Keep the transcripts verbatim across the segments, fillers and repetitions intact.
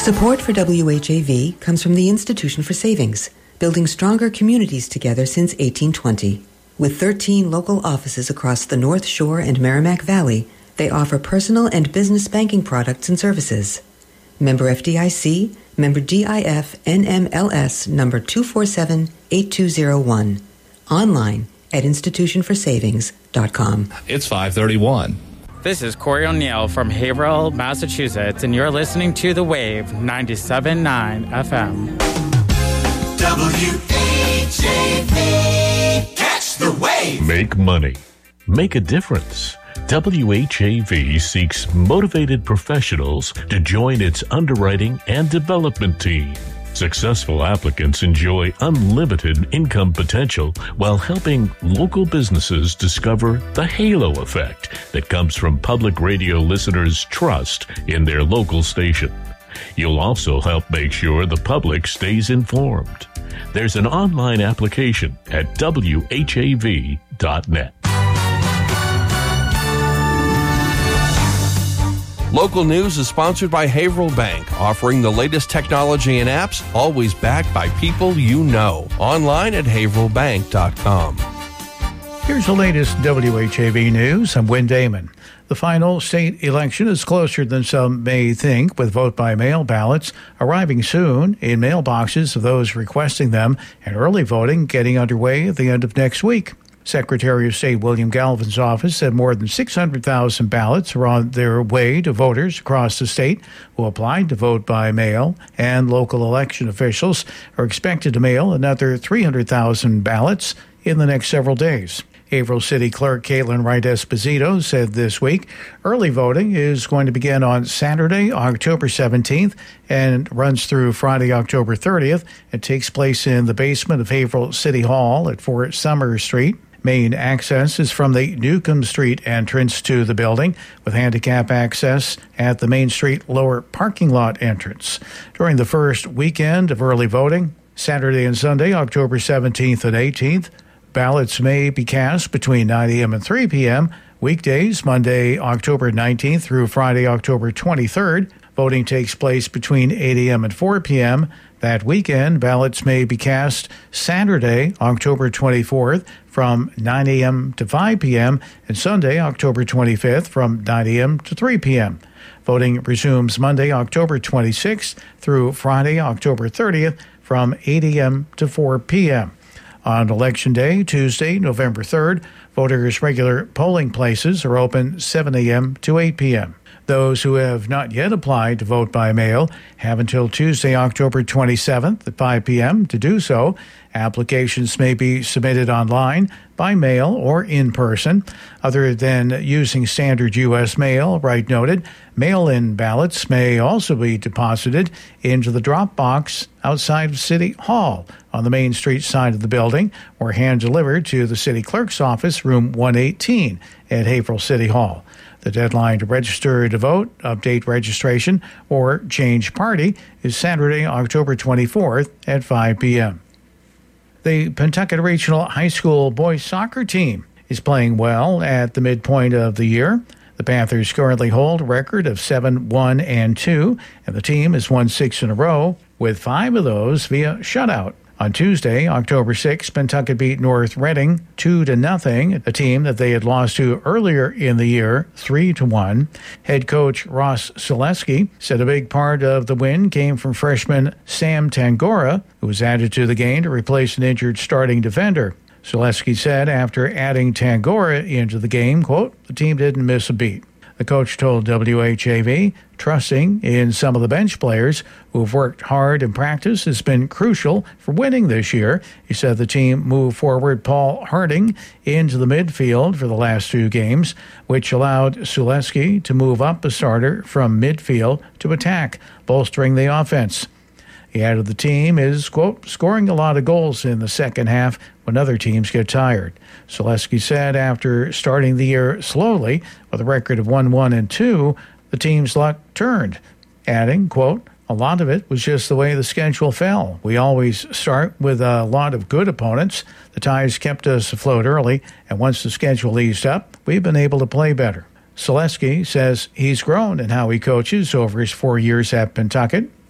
Support for W H A V comes from the Institution for Savings, building stronger communities together since eighteen twenty. With thirteen local offices across the North Shore and Merrimack Valley, they offer personal and business banking products and services. Member F D I C, member D I F N M L S number two four seven eight two zero one. Online at institution for savings dot com. It's five thirty-one. This is Corey O'Neill from Haverhill, Massachusetts, and you're listening to The Wave ninety-seven point nine F M. W H A V. Catch the wave. Make money. Make a difference. W H A V seeks motivated professionals to join its underwriting and development team. Successful applicants enjoy unlimited income potential while helping local businesses discover the halo effect that comes from public radio listeners' trust in their local station. You'll also help make sure the public stays informed. There's an online application at W H A V dot net. Local news is sponsored by Haverhill Bank, offering the latest technology and apps, always backed by people you know. Online at haverhill bank dot com. Here's the latest W H A V news. I'm Wynn Damon. The final state election is closer than some may think, with vote-by-mail ballots arriving soon in mailboxes of those requesting them, and early voting getting underway at the end of next week. Secretary of State William Galvin's office said more than six hundred thousand ballots are on their way to voters across the state who applied to vote by mail, and local election officials are expected to mail another three hundred thousand ballots in the next several days. Haverhill City Clerk Caitlin Wright Esposito said this week early voting is going to begin on Saturday, October seventeenth, and runs through Friday, October thirtieth. It takes place in the basement of Haverhill City Hall at four Summer Street. Main access is from the Newcomb Street entrance to the building, with handicap access at the Main Street lower parking lot entrance. During the first weekend of early voting, Saturday and Sunday, October seventeenth and eighteenth, ballots may be cast between nine a.m. and three p.m. Weekdays, Monday, October nineteenth through Friday, October twenty-third. Voting takes place between eight a.m. and four p.m. That weekend, ballots may be cast Saturday, October twenty-fourth, from nine a.m. to five p.m., and Sunday, October twenty-fifth, from nine a.m. to three p.m. Voting resumes Monday, October twenty-sixth, through Friday, October thirtieth, from eight a.m. to four p.m. On Election Day, Tuesday, November third, voters' regular polling places are open seven a.m. to eight p.m. Those who have not yet applied to vote by mail have until Tuesday, October twenty-seventh at five p.m. to do so. Applications may be submitted online, by mail, or in person. Other than using standard U S mail, Wright noted, mail-in ballots may also be deposited into the drop box outside of City Hall on the Main Street side of the building, or hand-delivered to the City Clerk's office, room one eighteen at Haverhill City Hall. The deadline to register to vote, update registration, or change party is Saturday, October twenty-fourth at five p.m. The Pentucket Regional High School boys soccer team is playing well at the midpoint of the year. The Panthers currently hold a record of seven, one, and two, and the team has won six in a row, with five of those via shutout. On Tuesday, October sixth, Pentucket beat North Reading two to nothing, a team that they had lost to earlier in the year, three to one. Head coach Ross Selesky said a big part of the win came from freshman Sam Tangora, who was added to the game to replace an injured starting defender. Selesky said after adding Tangora into the game, quote, the team didn't miss a beat. The coach told W H A V, trusting in some of the bench players who have worked hard in practice has been crucial for winning this year. He said the team moved forward Paul Harding into the midfield for the last two games, which allowed Selesky to move up a starter from midfield to attack, bolstering the offense. He added the team is, quote, scoring a lot of goals in the second half when other teams get tired. Selesky said after starting the year slowly with a record of one, one, and two, the team's luck turned, adding, quote, a lot of it was just the way the schedule fell. We always start with a lot of good opponents. The ties kept us afloat early, and once the schedule eased up, we've been able to play better. Selesky says he's grown in how he coaches over his four years at Pentucket.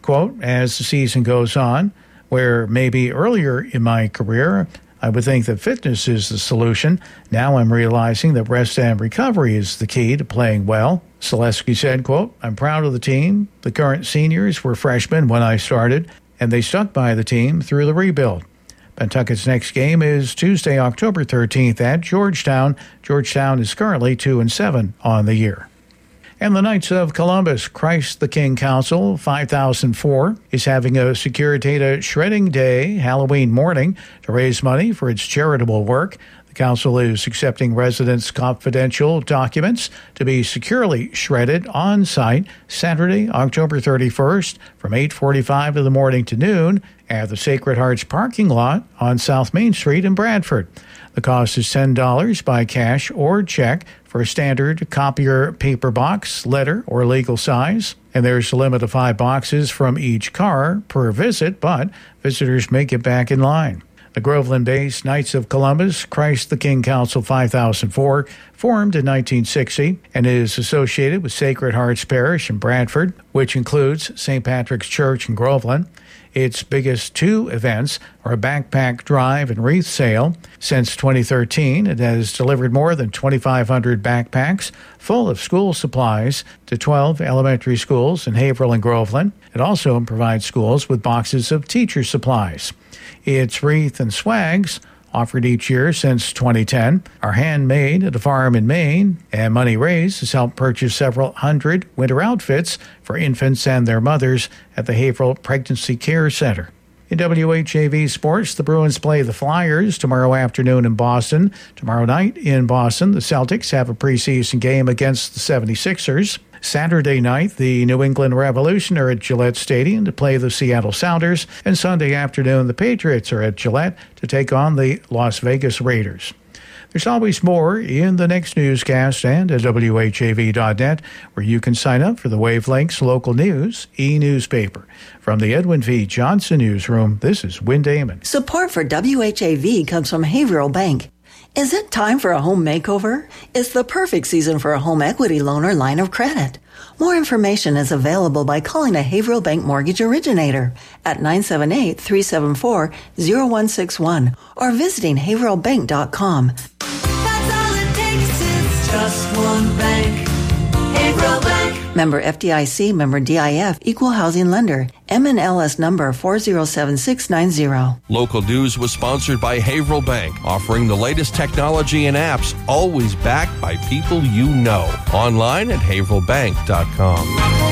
quote, as the season goes on, where maybe earlier in my career, I would think that fitness is the solution. Now I'm realizing that rest and recovery is the key to playing well. Selesky said, quote, I'm proud of the team. The current seniors were freshmen when I started, and they stuck by the team through the rebuild. Pentucket's next game is Tuesday, October thirteenth at Georgetown. Georgetown is currently two and seven on the year. And the Knights of Columbus Christ the King Council five thousand four is having a Securitate Shredding Day Halloween morning to raise money for its charitable work. The council is accepting residents' confidential documents to be securely shredded on site Saturday, October thirty-first from eight forty-five in the morning to noon at the Sacred Hearts parking lot on South Main Street in Bradford. The cost is ten dollars by cash or check for a standard copier paper box, letter, or legal size. And there's a limit of five boxes from each car per visit, but visitors may get back in line. The Groveland-based Knights of Columbus Christ the King Council five thousand four formed in nineteen sixty and is associated with Sacred Hearts Parish in Bradford, which includes Saint Patrick's Church in Groveland. Its biggest two events are a backpack drive and wreath sale. Since twenty thirteen, it has delivered more than twenty-five hundred backpacks full of school supplies to twelve elementary schools in Haverhill and Groveland. It also provides schools with boxes of teacher supplies. Its wreath and swags, offered each year since twenty ten, are handmade at a farm in Maine, and money raised has helped purchase several hundred winter outfits for infants and their mothers at the Haverhill Pregnancy Care Center. In W H A V Sports, the Bruins play the Flyers tomorrow afternoon in Boston. Tomorrow night in Boston, the Celtics have a preseason game against the seventy-sixers. Saturday night, the New England Revolution are at Gillette Stadium to play the Seattle Sounders, and Sunday afternoon, the Patriots are at Gillette to take on the Las Vegas Raiders. There's always more in the next newscast and at W H A V dot net, where you can sign up for the Wavelengths Local News e-newspaper. From the Edwin V. Johnson Newsroom, this is Wynn Damon. Support for W H A V comes from Haverhill Bank. Is it time for a home makeover? It's the perfect season for a home equity loan or line of credit. More information is available by calling a Haverhill Bank mortgage originator at nine seven eight, three seven four, zero one six one or visiting haverhill bank dot com. That's all it takes is just one bank. Haverhill Bank. Member F D I C, member D I F, equal housing lender. M N L S number four zero seven six nine zero. Local news was sponsored by Haverhill Bank, offering the latest technology and apps, always backed by people you know. Online at haverhill bank dot com.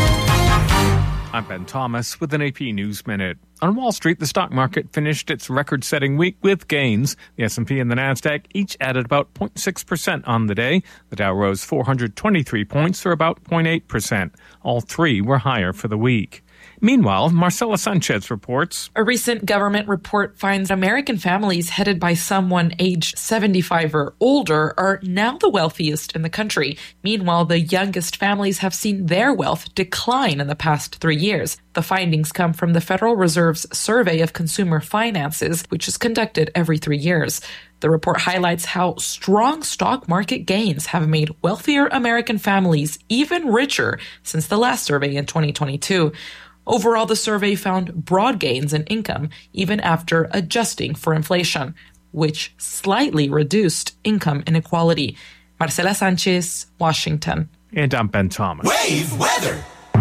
I'm Ben Thomas with an A P News Minute. On Wall Street, the stock market finished its record-setting week with gains. The S and P and the Nasdaq each added about zero point six percent on the day. The Dow rose four hundred twenty-three points, or about zero point eight percent. All three were higher for the week. Meanwhile, Marcela Sanchez reports. A recent government report finds American families headed by someone aged seventy-five or older are now the wealthiest in the country. Meanwhile, the youngest families have seen their wealth decline in the past three years. The findings come from the Federal Reserve's Survey of Consumer Finances, which is conducted every three years. The report highlights how strong stock market gains have made wealthier American families even richer since the last survey in twenty twenty-two. Overall, the survey found broad gains in income even after adjusting for inflation, which slightly reduced income inequality. Marcela Sanchez, Washington. And I'm Ben Thomas. Wave weather.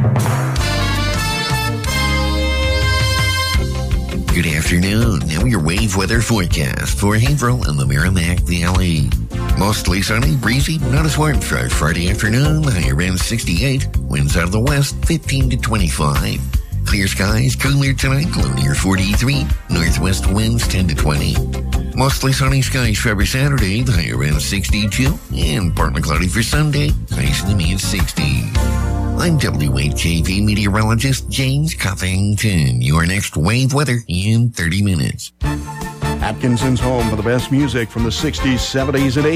Good afternoon. Now your wave weather forecast for Haverhill and the Merrimack Valley. Mostly sunny, breezy, not as warm for Friday afternoon. High around sixty-eight. Winds out of the west, fifteen to twenty-five. Clear skies, cooler tonight, low near forty-three. Northwest winds ten to twenty. Mostly sunny skies for Saturday, high around sixty-two. And partly cloudy for Sunday, highs in the mid sixties. I'm W H A V meteorologist James Covington. Your next wave weather in thirty minutes. Atkinson's home for the best music from the sixties, seventies, and eighties.